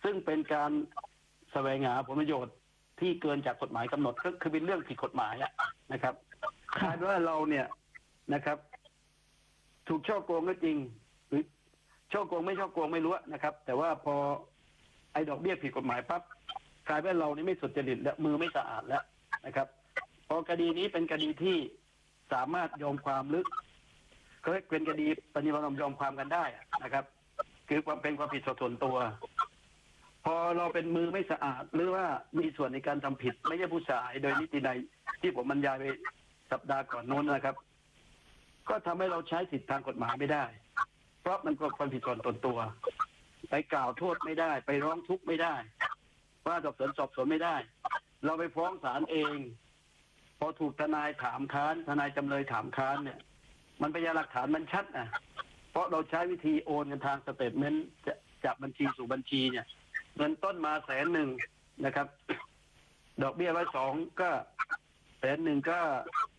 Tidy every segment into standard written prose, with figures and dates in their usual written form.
ซึ่งเป็นการแสวงหาผลประโยชน์ที่เกินจากกฎหมายกำหนดก็คือเป็นเรื่องผิดกฎหมายนะครับกลายเป็นว่าเราเนี่ยนะครับ ถูกช่อโกงก็จริงหรือช่อโกงไม่ช่อโกงไม่รู้นะครับ แต่ว่าพอไอ้ดอกเบี้ยผิดกฎหมายปั๊บกลายเป็นเรานี่ไม่สุจริตและมือไม่สะอาดแล้วนะครับพอคดีนี้เป็นคดีที่สามารถยอมความลึกก็เป็นคดีปฏิบัติยอมความกันได้นะครับ คือความเป็นความผิดส่วนตัว พอเราเป็นมือไม่สะอาดหรือว่ามีส่วนในการทำผิดไม่ใช่ผู้เสียหายโดยนิตินัยที่ผมบรรยายไปสัปดาห์ก่อนโน้นนะครับ ก็ทำให้เราใช้สิทธิทางกฎหมายไม่ได้ เพราะมันเป็นความผิดส่วนตัว ไปกล่าวโทษไม่ได้ ไปร้องทุกข์ไม่ได้ว่าสอบสวนไม่ได้ เราไปฟ้องศาลเอง พอถูกทนายถามค้านทนายจำเลยถามค้านเนี่ย มันพยานหลักฐานมันชัดเพราะเราใช้วิธีโอนกันทางสเตทเมนต์จากบัญชีสู่บัญชีเนี่ยเงินต้นมา100,000นะครับ ดอกเบี้ย120,000ก็100,000ก็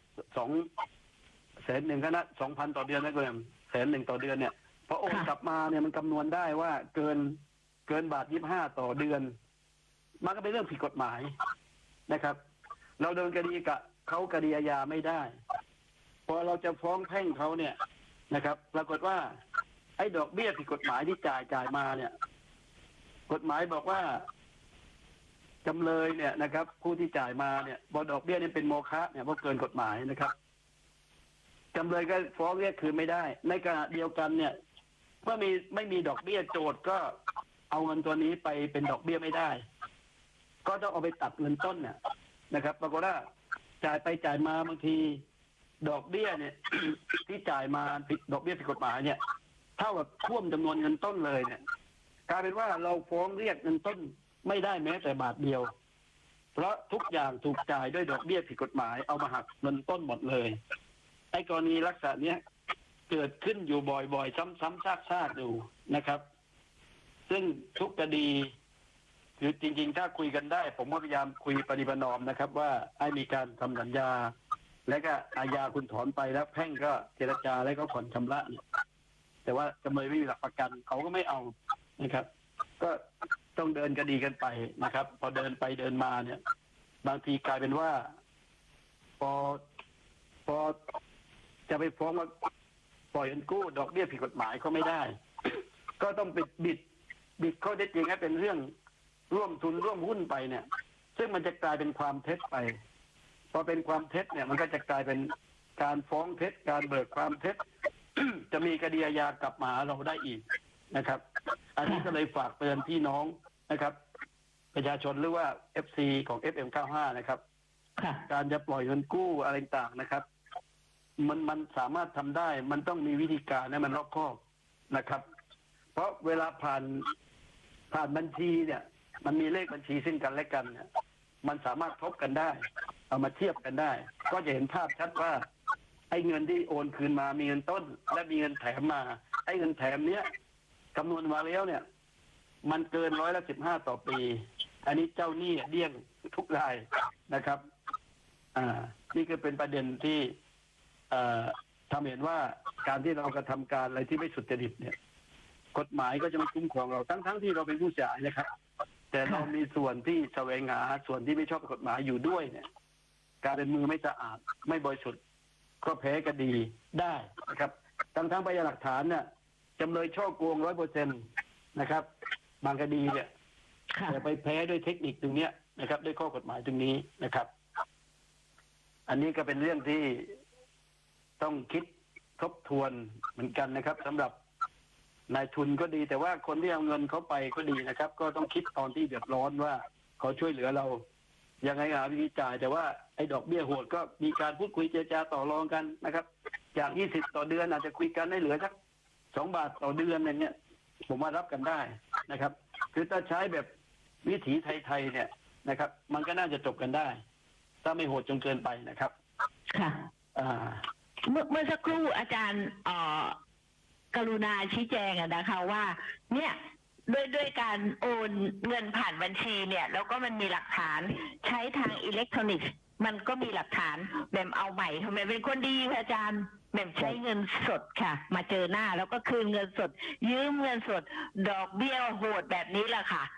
100,000ก็นะ2,000ต่อเดือนนะคุณ100,000ต่อเดือนเนี่ยพอโอนกลับมาเนี่ยมันคำนวณได้ว่าเกิน1.25 ต่อเดือนมันก็เป็นเรื่องผิดกฎหมายนะครับ เราโดนคดีกับเขาคดีอาญาไม่ได้พอเราจะฟ้องแพ่งเขาเนี่ยนะครับปรากฏว่าไอ้ดอกเบี้ยผิดกฎหมายที่จ่ายมาเนี่ยกฎหมายบอกว่าจำเลยเนี่ยนะครับ ผู้ที่จ่ายมาเนี่ยบดอกเบี้ยนี่เป็นโมฆะเนี่ยเพราะเกินกฎหมายนะครับจำเลยก็ฟ้องเรียกคืนไม่ได้ในขณะเดียวกันเนี่ยเมื่อไม่มีดอกเบี้ยโจทก์ก็เอาเงินตัวนี้ไปเป็นดอกเบี้ยไม่ได้ก็ต้องเอาไปตัดเงินต้นเนี่ยนะครับปรากฏว่าจ่ายไปจ่ายมาบางทีดอกเบี้ยเนี่ย ที่จ่ายมาผิดดอกเบี้ยผิดกฎหมายเนี่ยเท่ากับท่วมจำนวนเงินต้นเลยเนี่ยกลายเป็นว่าเราฟ้องเรียกเงินต้นไม่ได้แม้แต่บาทเดียวเพราะทุกอย่างถูกจ่ายด้วยดอกเบี้ยผิดกฎหมายเอามาหักเงินต้นหมดเลยไอ้กรณีลักษณะเนี้ยเกิดขึ้นอยู่บ่อยๆซ้ำๆซากๆอยู่นะครับ ซึ่งทุกคดีคือจริงๆถ้าคุยกันได้ ผมก็พยายามคุยปฏิบัตินอมนะครับ ว่าให้มีการทำสัญญาและก็อาญาคุณถอนไปแล้วแพ่งก็เจรจาแล้วก็ผ่อนชำระเนี่ยแต่ว่าจำเลยไม่มีหลักประกันเขาก็ไม่เอานะครับ ก็ต้องเดินคดีกันไปนะครับ พอเดินไปเดินมาเนี่ย บางทีกลายเป็นว่าพอจะไปฟ้องว่าปล่อยเงินกู้ดอกเบี้ยผิดกฎหมายก็ไม่ได้ ก็ต้องไปบิดข้อเท็จจริงให้เป็นเรื่องร่วมทุนร่วมหุ้นไปเนี่ย ซึ่งมันจะกลายเป็นความเท็จไปพอเป็นความเท็จเนี่ยมันก็จะกลายเป็นการฟ้องเท็จการเบิกความเท็จ จะมีคดีอาญากลับมาหาเราได้อีกนะครับ อันนี้ก็เลยฝากเตือนพี่น้องนะครับ ประชาชนหรือว่า FC ของ FM95 นะครับการจะปล่อยเงินกู้อะไรต่างนะครับ มันสามารถทำได้มันต้องมีวิธีการให้มันรอบคอบนะครับ เพราะเวลาผ่านบัญชีเนี่ยมันมีเลขบัญชีซึ่งกันและกันเนี่ยมันสามารถทบกันได้เอามาเทียบกันได้ ก็จะเห็นภาพชัดว่าไอ้เงินที่โอนคืนมามีเงินต้นและมีเงินแถมมาไอ้เงินแถมเนี้ยคำนวณมาแล้วเนี่ยมันเกิน15%ต่อปีอันนี้เจ้าหนี้เดี้ยงทุกรายนะครับนี่ก็เป็นประเด็นที่ทำเห็นว่าการที่เรากระทำการอะไรที่ไม่สุจริตเนี่ยกฎหมายก็จะมาคุ้มครองเราทั้งที่เราเป็นผู้เสียหายนะครับแต่เรามีส่วนที่แสวงหาส่วนที่ไม่ชอบกฎหมายอยู่ด้วยเนี่ยการเป็นมือไม่สะอาดไม่บริสุทธิ์ก็แพ้คดีได้นะครับทั้งพยานหลักฐานเนี่ยจำเลยช่อโกง100%นะครับบางคดีเนี่ยแต่ไปแพ้ด้วยเทคนิคตรงเนี้ยนะครับด้วยข้อกฎหมายตรงนี้นะครับอันนี้ก็เป็นเรื่องที่ต้องคิดทบทวนเหมือนกันนะครับสำหรับนายทุนก็ดีแต่ว่าคนที่เอาเงินเขาไปก็ดีนะครับ ก็ต้องคิดตอนที่เดือดร้อนว่าเขาช่วยเหลือเรายังไงหาวิธีจ่ายแต่ว่าไอ้ดอกเบี้ยโหดก็มีการพูดคุยเจรจาต่อรองกันนะครับจาก20ต่อเดือนอาจจะคุยกันให้เหลือสัก2 บาทต่อเดือนอย่างเงี้ยผมว่ารับกันได้นะครับคือถ้าใช้แบบวิถีไทยๆเนี่ยนะครับ มันก็น่าจะจบกันได้ถ้าไม่โหดจนเกินไปนะครับค่ะเมื่อสักครู่อาจารย์กรุณาชี้แจงนะคะว่าเนี่ยด้วยการโอนเงินผ่านบัญชีเนี่ยแล้วก็มันมีหลักฐานใช้ทางอิเล็กทรอนิกส์มันก็มีหลักฐานแบบเอาใหม่ทำไมเป็นคนดีอาจารย์แบบใช้เงินสดค่ะมาเจอหน้าแล้วก็คืนเงินสดยืมเงินสดดอกเบี้ยโหดแบบนี้แหละค่ะ